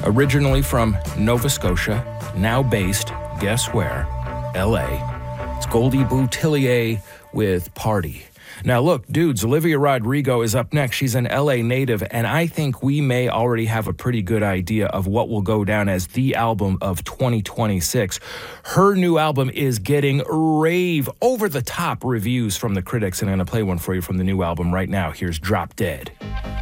Originally from Nova Scotia, now based, guess where? LA. It's Goldie Boutillier with Party. Now look, dudes, Olivia Rodrigo is up next. She's an LA native, and I think we may already have a pretty good idea of what will go down as the album of 2026. Her new album is getting rave, over-the-top reviews from the critics, and I'm going to play one for you from the new album right now. Here's Drop Dead.